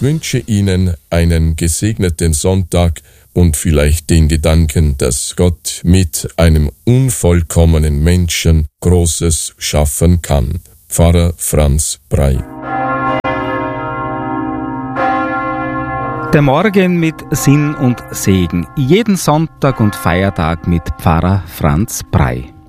Ich wünsche Ihnen einen gesegneten Sonntag und vielleicht den Gedanken, dass Gott mit einem unvollkommenen Menschen Großes schaffen kann. Pfarrer Franz Brey. Der Morgen mit Sinn und Segen. Jeden Sonntag und Feiertag mit Pfarrer Franz Brey.